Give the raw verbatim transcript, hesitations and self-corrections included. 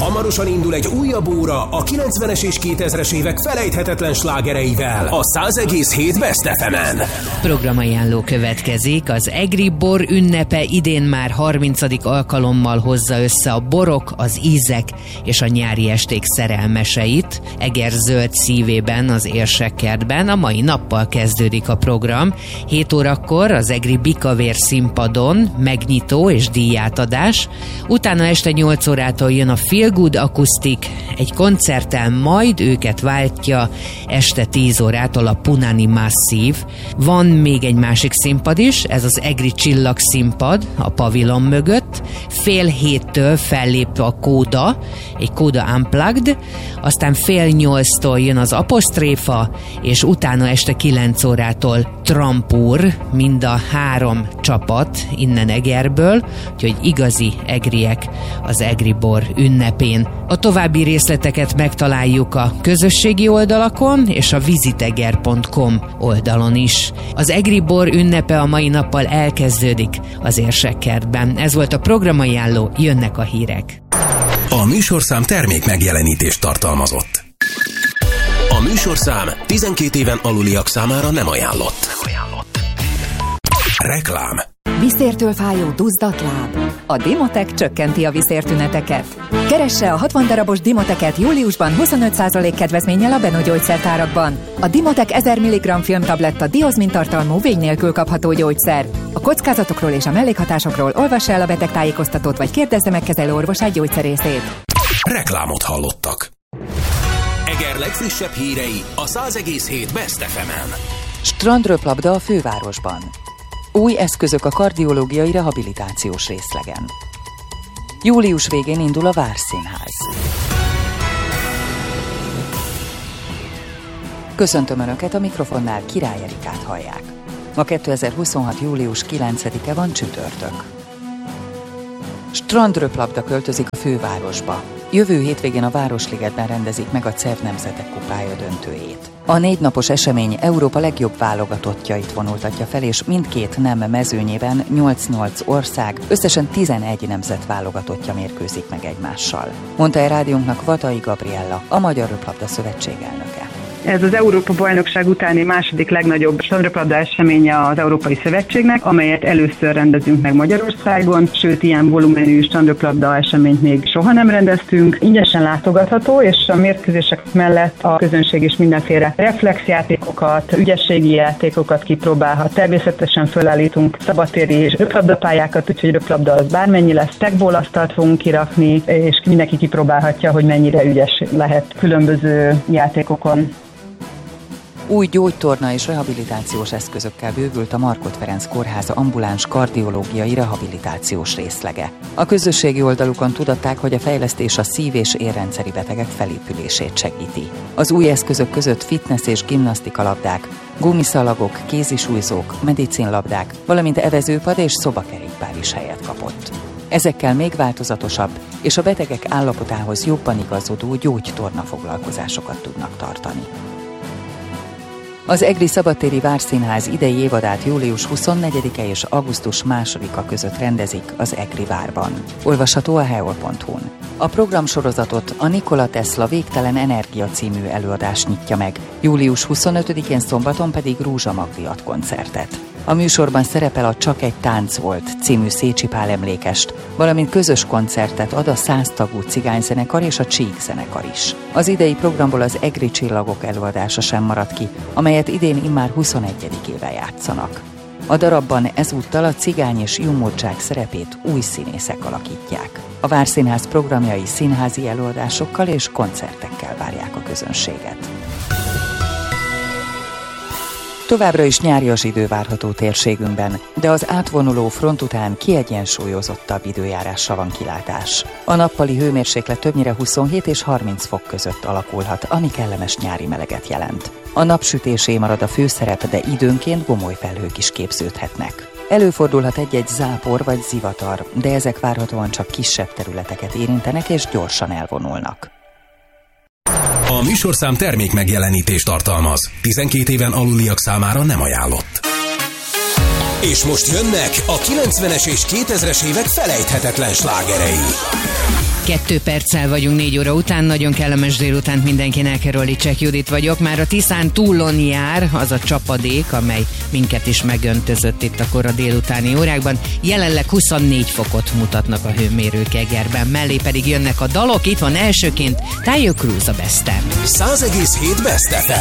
Hamarosan indul egy újabb óra a kilencvenes és kétezres évek felejthetetlen slágereivel a száz egész hét Best ef emen. Programajánló következik. Az Egri bor ünnepe idén már harmincadik alkalommal hozza össze a borok, az ízek és a nyári esték szerelmeseit. Eger zöld szívében, az Érsekkertben a mai nappal kezdődik a program. hét órakor az Egri Bikavér színpadon megnyitó és díjátadás. Utána este nyolc órától jön a Feel Good Acoustic, egy koncerttel majd őket váltja este tíz órától a Punani Massive. Van még egy másik színpad is, ez az Egri Csillag színpad a pavilon mögött. Fél héttől fellép a Kóda, egy Kóda Unplugged, aztán fél nyolctól jön az Apostréfa, és utána este kilenc órától Trampúr, mind a három csapat innen Egerből, úgyhogy igazi egriek az Egri bor ünnepén. A további részleteket megtaláljuk a közösségi oldalakon és a visiteger pont com oldalon is. Az Egri bor ünnepe a mai nappal elkezdődik az Érsekkertben. Ez volt a programajánló, jönnek a hírek. A műsorszám termék megjelenítést tartalmazott. A műsorszám tizenkét éven aluliak számára nem ajánlott. Reklám. Viszértől fájó duzzat láb. A Dimotec csökkenti a viszértüneteket. Keresse a hatvan darabos Dimoteket júliusban huszonöt százalék kedvezménnyel a Beno gyógyszertárakban. A Dimotec ezer milligramm filmtabletta diozmin tartalmú vény nélkül kapható gyógyszer. A kockázatokról és a mellékhatásokról olvassa el a betegtájékoztatót, vagy kérdezze meg kezelőorvosát gyógyszerészét. Reklámot hallottak. Eger legfrissebb hírei a száz egész hét Best ef emen. Strandröplabda a fővárosban. Új eszközök a kardiológiai rehabilitációs részlegen. Július végén indul a Várszínház. Köszöntöm Önöket, a mikrofonnál Király Erikát hallják. Ma kétezer-huszonhat. július kilencedike van, csütörtök. Strandröplabda költözik a fővárosba. Jövő hétvégén a Városligetben rendezik meg a cé e vé Nemzetek Kupája döntőjét. A négy napos esemény Európa legjobb válogatottjait vonultatja fel, és mindkét nem mezőnyében nyolc-nyolc ország, összesen tizenegy nemzet válogatottja mérkőzik meg egymással. Mondta el rádiónknak Vatai Gabriella, a Magyar Röplabda Szövetség elnöke. Ez az Európa-bajnokság utáni második legnagyobb strandröplabda eseménye az Európai Szövetségnek, amelyet először rendezünk meg Magyarországon, sőt ilyen volumenű strandröplabda eseményt még soha nem rendeztünk. Ingyenesen látogatható, és a mérkőzések mellett a közönség is mindenféle reflexjátékokat, ügyességi játékokat kipróbálhat. Természetesen fölállítunk szabadtéri és röplabdapályákat, úgyhogy röplabda az bármennyi lesz, tekból asztalt fogunk kirakni, és mindenki kipróbálhatja, hogy mennyire ügyes lehet különböző játékokon. Új gyógytorna és rehabilitációs eszközökkel bővült a Markhot Ferenc Kórház ambuláns kardiológiai rehabilitációs részlege. A közösségi oldalukon tudatták, hogy a fejlesztés a szív- és érrendszeri betegek felépülését segíti. Az új eszközök között fitness és gimnasztikalabdák, gumiszalagok, kézisúlyzók, medicinlabdák, valamint evezőpad és szobakerékpár is helyet kapott. Ezekkel még változatosabb és a betegek állapotához jobban igazodó gyógytorna foglalkozásokat tudnak tartani. Az Egri Szabadtéri Várszínház idei évadát július huszonnegyedike és augusztus másodika között rendezik az Egri várban. Olvasható a heol pont hu-n. A programsorozatot a Nikola Tesla Végtelen Energia című előadás nyitja meg, július huszonötödikén szombaton pedig Rúzsa Magdi ad koncertet. A műsorban szerepel a Csak egy tánc volt című Szécsi Pál emlékest, valamint közös koncertet ad a száztagú cigányzenekar és a Csík zenekar is. Az idei programból az Egri Csillagok előadása sem maradt ki, amelyet idén immár huszonegyedik éve játszanak. A darabban ezúttal a cigány és jumódzsák szerepét új színészek alakítják. A Várszínház programjai színházi előadásokkal és koncertekkel várják a közönséget. Továbbra is nyárias idő várható térségünkben, de az átvonuló front után kiegyensúlyozottabb időjárásra van kilátás. A nappali hőmérséklet többnyire huszonhét és harminc fok között alakulhat, ami kellemes nyári meleget jelent. A napsütésé marad a főszerep, de időnként gomolyfelhők is képződhetnek. Előfordulhat egy-egy zápor vagy zivatar, de ezek várhatóan csak kisebb területeket érintenek és gyorsan elvonulnak. A műsorszám termék megjelenítést tartalmaz. tizenkét éven aluliak számára nem ajánlott. És most jönnek a kilencvenes és kétezres évek felejthetetlen slágerei. Kettő perccel vagyunk négy óra után, nagyon kellemes délutánt mindenkinek, Rolicek Judit vagyok. Már a Tiszán túlon jár az a csapadék, amely minket is megöntözött itt a kora délutáni órákban. Jelenleg huszonnégy fokot mutatnak a hőmérők Egerben, mellé pedig jönnek a dalok. Itt van elsőként Taio Cruz, a Best of. száz egész hét Best ef em.